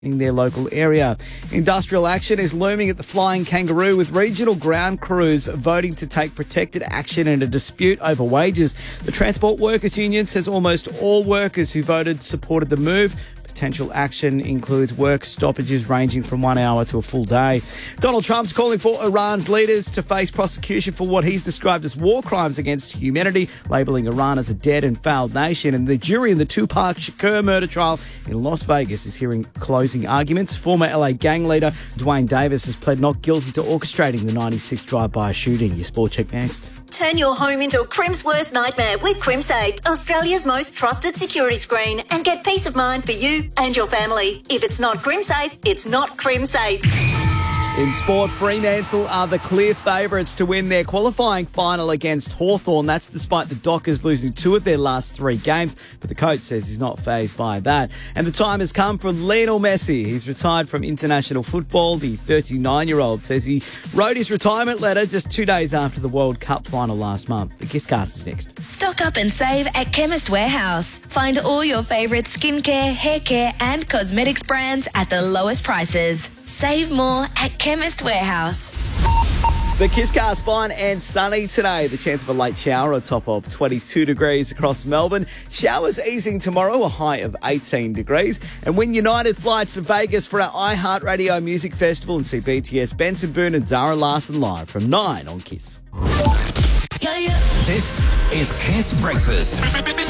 in their local area. Industrial action is looming at the Flying Kangaroo, with regional ground crews voting to take protected action in a dispute over wages. The Transport Workers Union says almost all workers who voted supported the move. Potential action includes work stoppages ranging from 1 hour to a full day. Donald Trump's calling for Iran's leaders to face prosecution for what he's described as war crimes against humanity, labelling Iran as a dead and failed nation. And the jury in the Tupac Shakur murder trial in Las Vegas is hearing closing arguments. Former LA gang leader Dwayne Davis has pled not guilty to orchestrating the 96 drive-by shooting. Your Sport Check next. Turn your home into a Crim's worst nightmare with CrimSafe, Australia's most trusted security screen, and get peace of mind for you and your family. If it's not CrimSafe, it's not CrimSafe. In sport, Fremantle are the clear favourites to win their qualifying final against Hawthorn. That's despite the Dockers losing 2 of their last 3 games, but the coach says he's not fazed by that. And the time has come for Lionel Messi. He's retired from international football. The 39-year-old says he wrote his retirement letter just 2 days after the World Cup final last month. The Kisscast is next. Stock up and save at Chemist Warehouse. Find all your favourite skincare, hair care and cosmetics brands at the lowest prices. Save more at Chemist Warehouse. The Kisscast fine and sunny today. The chance of a late shower, a top of 22 degrees across Melbourne. Showers easing tomorrow, a high of 18 degrees. And win United flights to Vegas for our iHeartRadio Music Festival and see BTS, Benson Boone and Zara Larsson live from 9 on Kiss. This is Kiss Breakfast.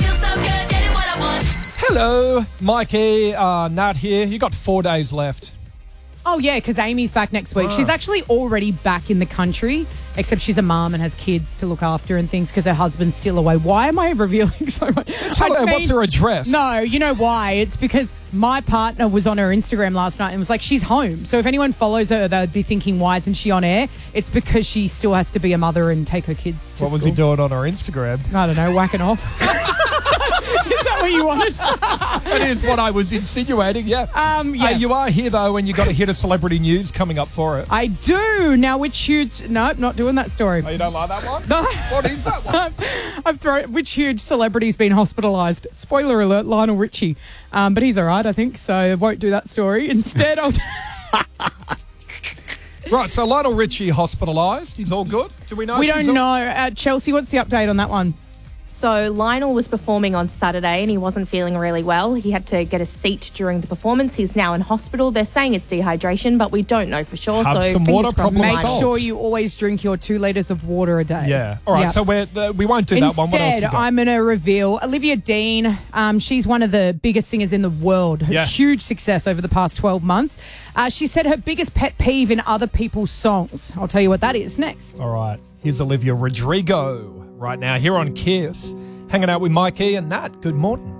Hello, Mikey, Nat here. You got 4 days left. Oh, yeah, because Amy's back next week. She's actually already back in the country, except she's a mum and has kids to look after and things because her husband's still away. Why am I revealing so much? Tell her, what's her address? No, you know why? It's because my partner was on her Instagram last night and was like, she's home. So if anyone follows her, they'd be thinking, why isn't she on air? It's because she still has to be a mother and take her kids to school. What was he doing on her Instagram? I don't know, whacking off. Is that what you wanted? That is what I was insinuating, yeah. Yeah. You are here, though, and you got a hit of celebrity news coming up for it. I do. Now, which huge... Nope, not doing that story. Oh, you don't like that one? No. What is that one? I've thrown... Which huge celebrity's been hospitalised? Spoiler alert, Lionel Richie. But he's all right, I think, so I won't do that story. Instead, I'll... Right, so Lionel Richie hospitalised. He's all good? Do we know? We don't know. Chelsea, what's the update on that one? So Lionel was performing on Saturday and he wasn't feeling really well. He had to get a seat during the performance. He's now in hospital. They're saying it's dehydration, but we don't know for sure. Have so some water, problem Make solved. sure you always drink your 2 litres of water a day. Yeah. All right, so we won't do that one. What else you Instead, got? I'm going to reveal Olivia Dean. She's one of the biggest singers in the world. Her huge success over the past 12 months. She said her biggest pet peeve in other people's songs. I'll tell you what that is next. All right, here's Olivia Rodrigo right now here on Kiss. Hanging out with Mikey and Nat. Good morning.